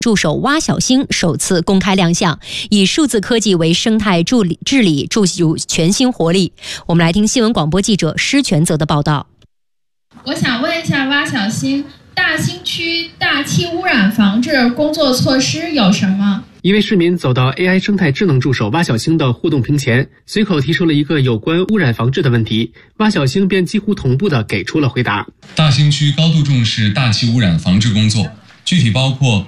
助手蛙小星首次公开亮相，以数字科技为生态治理注入全新活力。我们来听新闻广播记者施全泽的报道。 我想问一下蛙小星，大兴区大气污染防治工作措施有什么？ 一位市民走到 AI 生态智能助手蛙小星的互动屏前，随口提出了一个有关污染防治的问题，蛙小星便几乎同步地给出了回答。 大兴区高度重视大气污染防治工作，具体包括